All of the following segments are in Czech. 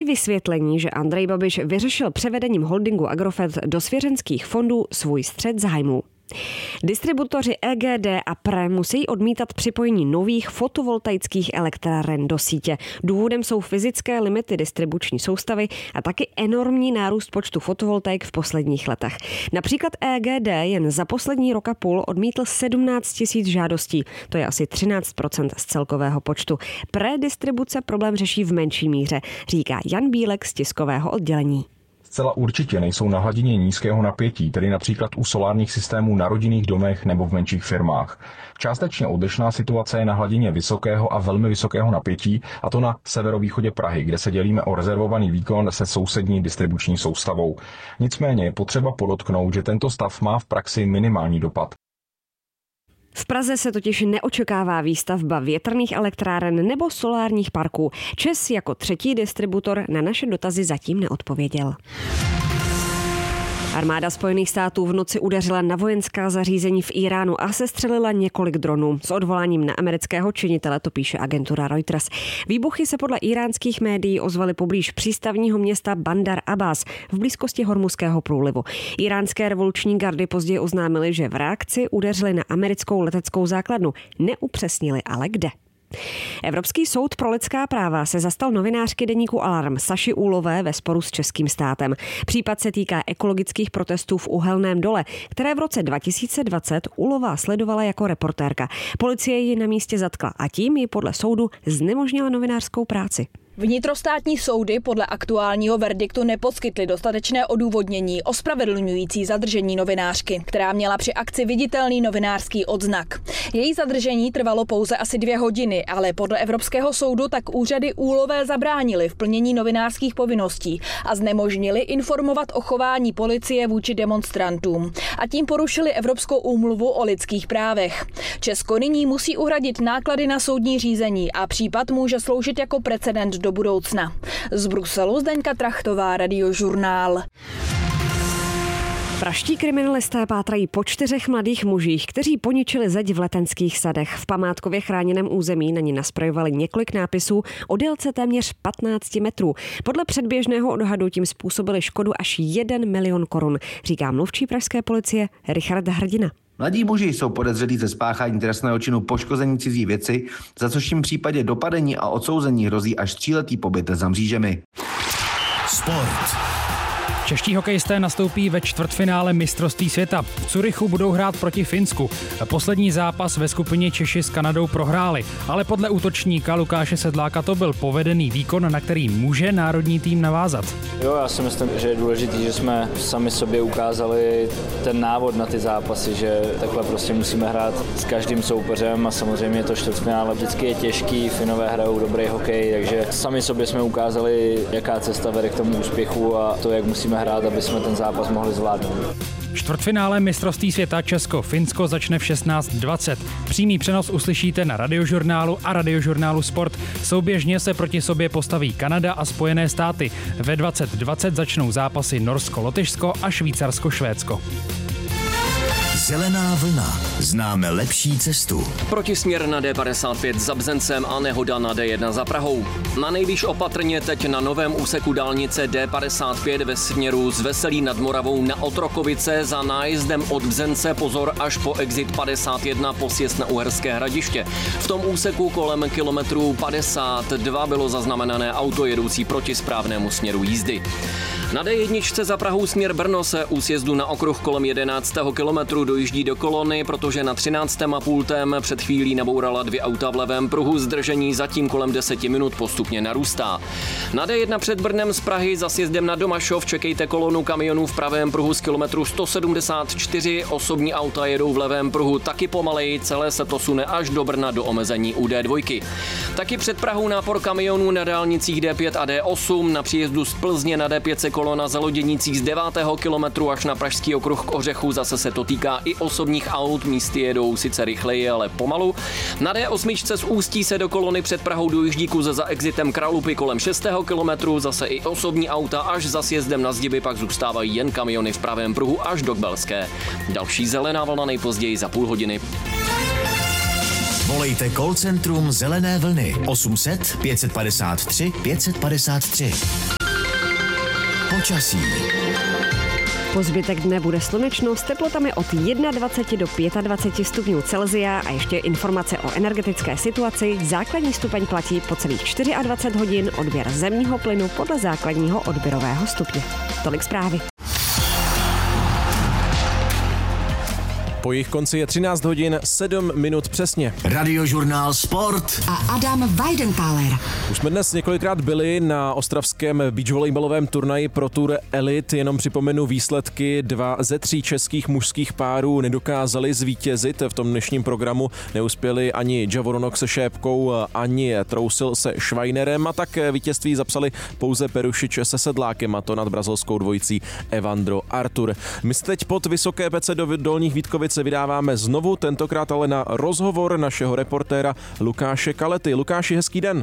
vysvětlení, že Andrej Babiš vyřešil převedením holdingu Agrofert do svěřenských fondů svůj střet zájmů. Distributoři EGD a PRE musí odmítat připojení nových fotovoltaických elektráren do sítě. Důvodem jsou fyzické limity distribuční soustavy a taky enormní nárůst počtu fotovoltaik v posledních letech. Například EGD jen za poslední rok a půl odmítl 17 000 žádostí. To je asi 13% z celkového počtu. PRE distribuce problém řeší v menší míře, říká Jan Bílek z tiskového oddělení. Zcela určitě nejsou na hladině nízkého napětí, tedy například u solárních systémů na rodinných domech nebo v menších firmách. Částečně odlišná situace je na hladině vysokého a velmi vysokého napětí, a to na severovýchodě Prahy, kde se dělíme o rezervovaný výkon se sousední distribuční soustavou. Nicméně je potřeba podotknout, že tento stav má v praxi minimální dopad. V Praze se totiž neočekává výstavba větrných elektráren nebo solárních parků. ČEZ jako třetí distributor na naše dotazy zatím neodpověděl. Armáda Spojených států v noci udeřila na vojenská zařízení v Iránu a sestřelila několik dronů. S odvoláním na amerického činitele, to píše agentura Reuters. Výbuchy se podle iránských médií ozvaly poblíž přístavního města Bandar Abbas v blízkosti Hormuzského průlivu. Iránské revoluční gardy později oznámily, že v reakci udeřili na americkou leteckou základnu. Neupřesnili ale kde. Evropský soud pro lidská práva se zastal novinářky deníku Alarm Saši Úlové ve sporu s českým státem. Případ se týká ekologických protestů v Uhelném dole, které v roce 2020 Úlová sledovala jako reportérka. Policie ji na místě zatkla a tím ji podle soudu znemožnila novinářskou práci. Vnitrostátní soudy podle aktuálního verdiktu neposkytly dostatečné odůvodnění ospravedlňující zadržení novinářky, která měla při akci viditelný novinářský odznak. Její zadržení trvalo pouze asi 2 hodiny, ale podle Evropského soudu tak úřady Úlové zabránily v plnění novinářských povinností a znemožnili informovat o chování policie vůči demonstrantům. A tím porušili Evropskou úmluvu o lidských právech. Česko nyní musí uhradit náklady na soudní řízení a případ může sloužit jako precedent do budoucna. Z Bruselu Zdeňka Trachtová, Radiožurnál. Praští kriminalisté pátrají po 4 mladých mužích, kteří poničili zeď v Letenských sadech. V památkově chráněném území na ní nasprojovali několik nápisů o délce téměř 15 metrů. Podle předběžného odhadu tím způsobili škodu až 1 milion korun, říká mluvčí pražské policie Richard Hrdina. Mladí muži jsou podezřelí ze spáchání trestného činu poškození cizí věci, za což jim v případě dopadení a odsouzení hrozí až 3letý pobyt za mřížemi. Sport. Čeští hokejisté nastoupí ve čtvrtfinále mistrovství světa. V Curychu budou hrát proti Finsku. Poslední zápas ve skupině Češi s Kanadou prohráli, ale podle útočníka Lukáše Sedláka to byl povedený výkon, na který může národní tým navázat. Jo, já si myslím, že je důležité, že jsme sami sobě ukázali ten návod na ty zápasy, že takhle prostě musíme hrát s každým soupeřem a samozřejmě to čtvrtfinále vždycky je těžký, Finové hrajou dobrý hokej, takže sami sobě jsme ukázali, jaká cesta vede k tomu úspěchu a to, jak musíme hrát, aby jsme ten zápas mohli zvládnout. Čtvrtfinále mistrovství světa Česko-Finsko začne v 16:20. Přímý přenos uslyšíte na Radiožurnálu a Radiožurnálu Sport. Souběžně se proti sobě postaví Kanada a Spojené státy. Ve 20:20 začnou zápasy Norsko-Lotyšsko a Švýcarsko-Švédsko. Zelená vlna. Známe lepší cestu. Protisměr na D55 za Bzencem a nehoda na D1 za Prahou. Na nejvýš opatrně teď na novém úseku dálnice D55 ve směru z Veselí nad Moravou na Otrokovice za nájezdem od Bzence pozor až po exit 51 po sjezd na Uherské Hradiště. V tom úseku kolem kilometru 52 bylo zaznamenané auto jedoucí proti správnému směru jízdy. Na D1 za Prahou směr Brno se u sjezdu na okruh kolem 11. kilometru dojíždí do kolony, protože na 13. a pultem před chvílí nabourala 2 auta v levém pruhu, zdržení zatím kolem 10 minut postupně narůstá. Na D1 před Brnem z Prahy za sjezdem na Domašov čekejte kolonu kamionů v pravém pruhu z kilometru 174, osobní auta jedou v levém pruhu taky pomaleji, celé se to sune až do Brna do omezení u D2. Taky před Prahou nápor kamionů na dálnicích D5 a D8, na příjezdu z Plzně na D5 se kolona za Loděnicích z 9. kilometru až na pražský okruh k Ořechu, zase se to týká i osobních aut, místy jedou sice rychleji, ale pomalu. Na D8 z Ústí se do kolony před Prahou dojíždí kuze za exitem Kralupy kolem 6. kilometru, zase i osobní auta, až za sjezdem na Zdiby pak zůstávají jen kamiony v pravém pruhu až do Kbelské. Další zelená vlna nejpozději za půl hodiny. Volejte call centrum Zelené vlny 800 553 553. Počasí. Po zbytek dne bude slunečno s teplotami od 21 do 25 stupňů Celsia a ještě informace o energetické situaci. Základní stupeň platí po celých 24 hodin, odběr zemního plynu podle základního odběrového stupně. Tolik zprávy. Po jejich konci je 13 hodin 7 minut přesně. Radiožurnál Sport a Adam Weidentáler. Už jsme dnes několikrát byli na ostravském beachvolleybalovém turnaji Pro Tour Elite. Jenom připomenu výsledky. 2 ze 3 českých mužských párů nedokázali zvítězit v tom dnešním programu. Neuspěli ani Javoronok se Šépkou, ani Trousil se Schweinerem a tak vítězství zapsali pouze Perušič se Sedlákem, a to nad brazilskou dvojicí Evandro Artur. My se teď pod Vysoké Pece do Dolních Vítkovic se vydáváme znovu, tentokrát ale na rozhovor našeho reportéra Lukáše Kalety. Lukáši, hezký den.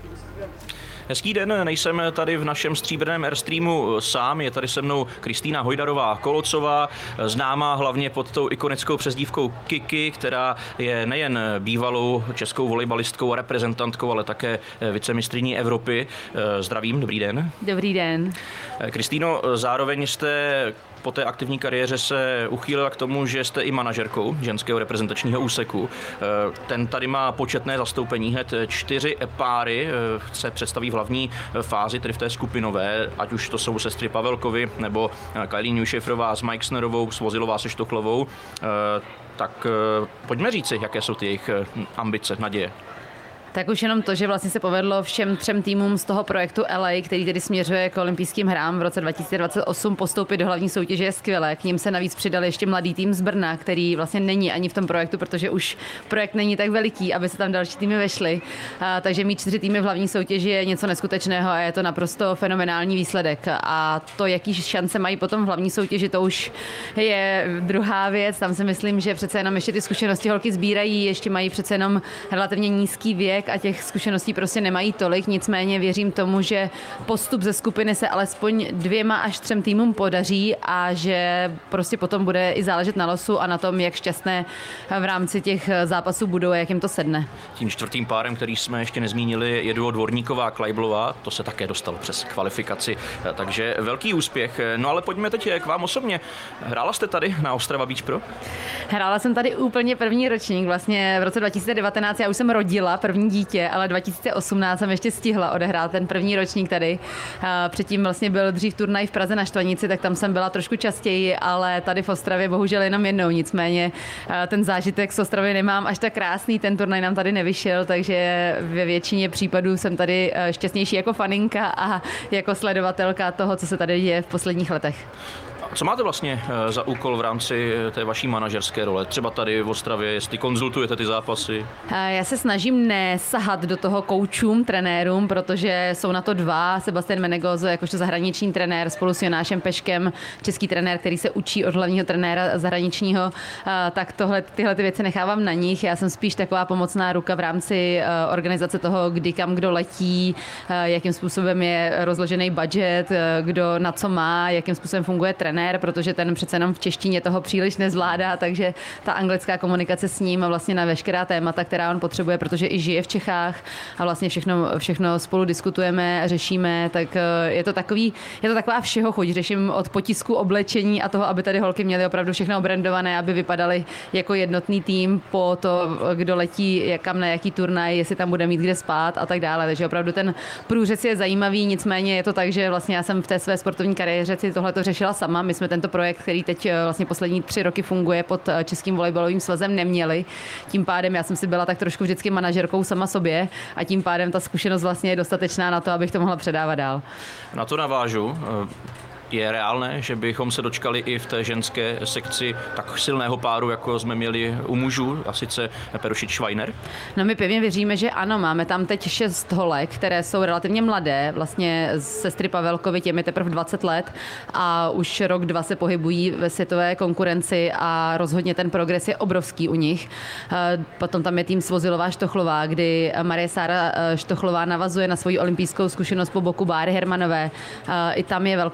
Hezký den, nejsem tady v našem stříbrném Airstreamu sám, je tady se mnou Kristýna Hojdarová-Kolocová, známá hlavně pod tou ikonickou přezdívkou Kiki, která je nejen bývalou českou volejbalistkou a reprezentantkou, ale také vicemistryní Evropy. Zdravím, dobrý den. Dobrý den. Kristýno, zároveň jste po té aktivní kariéře se uchýlila k tomu, že jste i manažerkou ženského reprezentačního úseku. Ten tady má početné zastoupení, hned 4 páry se představí v hlavní fázi, tedy v té skupinové, ať už to jsou sestry Pavelkovy nebo Kylie Newshaferová s Meixnerovou, Svozilová se Štochlovou. Tak pojďme říci, jaké jsou ty jejich ambice, naděje. Tak už jenom to, že vlastně se povedlo všem 3 týmům z toho projektu LA, který tedy směřuje k olympijským hrám v roce 2028, postoupit do hlavní soutěže, je skvělé. K ním se navíc přidal ještě mladý tým z Brna, který vlastně není ani v tom projektu, protože už projekt není tak veliký, aby se tam další týmy vešly. Takže mít 4 týmy v hlavní soutěži je něco neskutečného a je to naprosto fenomenální výsledek. A to, jaký šance mají potom v hlavní soutěži, to už je druhá věc. Tam si myslím, že přece jenom ještě ty zkušenosti holky sbírají, ještě mají přece jenom relativně nízký věk a těch zkušeností prostě nemají tolik, nicméně věřím tomu, že postup ze skupiny se alespoň 2 až 3 týmům podaří a že prostě potom bude i záležet na losu a na tom, jak šťastné v rámci těch zápasů budou a jak jim to sedne. Tím 4. párem, který jsme ještě nezmínili, je duo Dvorníková Klajblová, to se také dostalo přes kvalifikaci, takže velký úspěch. No ale pojďme teď k vám osobně. Hrála jste tady na Ostrava Beach Pro? Hrála jsem tady úplně první ročník, vlastně v roce 2019 já už jsem rodila první dítě, ale 2018 jsem ještě stihla odehrát ten první ročník tady. Předtím vlastně byl dřív turnaj v Praze na Štvanici, tak tam jsem byla trošku častěji, ale tady v Ostravě bohužel jenom jednou. Nicméně ten zážitek z Ostravy nemám až tak krásný, ten turnaj nám tady nevyšel, takže ve většině případů jsem tady šťastnější jako faninka a jako sledovatelka toho, co se tady děje v posledních letech. Co máte vlastně za úkol v rámci té vaší manažerské role? Třeba tady v Ostravě, jestli konzultujete ty zápasy? Já se snažím nesahat do toho koučům, trenérům, protože jsou na to 2. Sebastian Menegozo, jakožto zahraniční trenér, spolu s Jonášem Peškem, český trenér, který se učí od hlavního trenéra zahraničního, tak tyhle ty věci nechávám na nich. Já jsem spíš taková pomocná ruka v rámci organizace toho, kdy kam kdo letí, jakým způsobem je rozložený budget, kdo na co má, jakým způsobem funguje trenér, protože ten přece jenom v češtině toho příliš nezvládá, takže ta anglická komunikace s ním a vlastně na veškerá témata, která on potřebuje, protože i žije v Čechách a vlastně všechno spolu diskutujeme, řešíme, tak je to taková všeho chuť. Řeším od potisku oblečení a toho, aby tady holky měly opravdu všechno obrandované, aby vypadaly jako jednotný tým, po to, kdo letí kam na jaký turnaj, jestli tam bude mít kde spát a tak dále. Takže opravdu ten průřez je zajímavý, nicméně je to tak, že vlastně já jsem v té své sportovní kariéře si tohle to řešila sama. My jsme tento projekt, který teď vlastně poslední 3 roky funguje pod Českým volejbalovým svazem, neměli. Tím pádem já jsem si byla tak trošku vždycky manažerkou sama sobě a tím pádem ta zkušenost vlastně je dostatečná na to, abych to mohla předávat dál. Na to navážu. Je reálné, že bychom se dočkali i v té ženské sekci tak silného páru, jako jsme měli u mužů, a sice Perušič Schweiner? No my pevně věříme, že ano. Máme tam teď 6 holek, které jsou relativně mladé. Vlastně sestry Pavelkovy, těm je teprve 20 let a už rok, 2 se pohybují ve světové konkurenci a rozhodně ten progres je obrovský u nich. Potom tam je tým Svozilová Štochlová, kdy Marie Sára Štochlová navazuje na svoji olympijskou zkušenost po boku Báry Hermanové. I tam je velká důvěra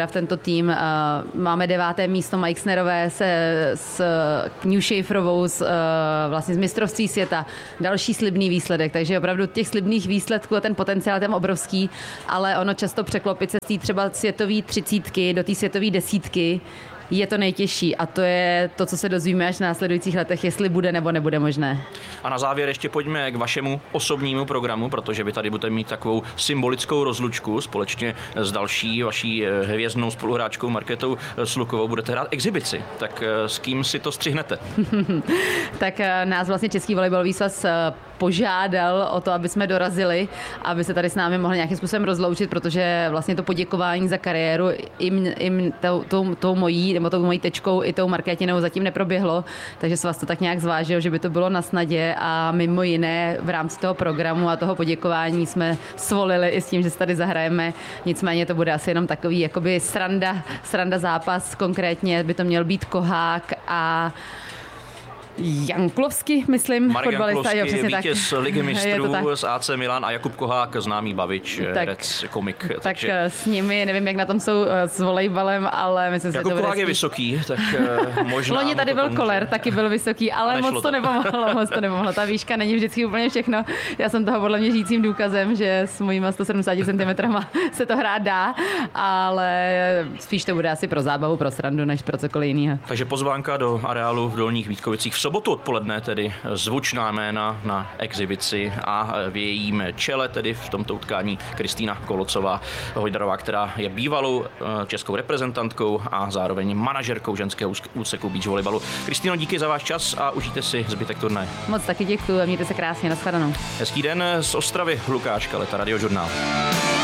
teda v tento tým. Máme 9. místo Meixnerové s Newshaferovou vlastně z mistrovství světa. Další slibný výsledek, takže opravdu těch slibných výsledků a ten potenciál je tam obrovský, ale ono často překlopit se z té třeba světové 30 do té světové 10 je to nejtěžší a to je to, co se dozvíme až v následujících letech, jestli bude nebo nebude možné. A na závěr ještě pojďme k vašemu osobnímu programu, protože vy tady budete mít takovou symbolickou rozlučku společně s další vaší hvězdnou spoluhráčkou Markétou Slukovou. Budete hrát exibici, tak s kým si to střihnete? Tak nás vlastně Český volejbalový svaz požádal o to, aby jsme dorazili, aby se tady s námi mohli nějakým způsobem rozloučit, protože vlastně to poděkování za kariéru jim tou mojí tečkou i tou Markétinou zatím neproběhlo, takže svaz to tak nějak zvážil, že by to bylo na snadě a mimo jiné v rámci toho programu a toho poděkování jsme svolili i s tím, že se tady zahrajeme. Nicméně to bude asi jenom takový jakoby sranda zápas, konkrétně by to měl být Kohák a Janklovský, myslím, Marek fotbalista. Janklovský, vítěz Ligy mistrů z AC Milan a Jakub Kohák, známý bavič, herec, komik. Tak takže s nimi, nevím, jak na tom jsou s volejbalem, ale myslím si, že to bude Kohák je vysoký, tak možná... Loni tady byl Koller, taky byl vysoký, ale moc to nepomohlo. Ta výška není vždycky úplně všechno. Já jsem toho podle mě žijícím důkazem, že s mojima 170 cm se to hrát dá, ale spíš to bude asi pro zábavu, pro srandu, než pro cokoliv jiného. Takže pozvánka do areálu v Dolních Vítkovicích v sobotu odpoledne, tedy zvučná jména na exibici a v jejím čele, tedy v tomto utkání Kristýna Kolocová Hojdarová, která je bývalou českou reprezentantkou a zároveň manažerkou ženského úseku beach volejbalu. Kristýno, díky za váš čas a užijte si zbytek turnaje. Moc taky děkuju a mějte se krásně, nashledanou. Hezký den z Ostravy, Lukáš Kaleta, Radiožurnál.